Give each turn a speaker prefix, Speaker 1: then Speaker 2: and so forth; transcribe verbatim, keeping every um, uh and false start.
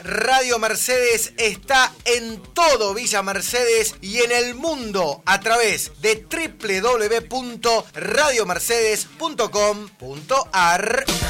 Speaker 1: Radio Mercedes está en todo Villa Mercedes y en el mundo a través de doble u doble u doble u punto radio mercedes punto com punto a r.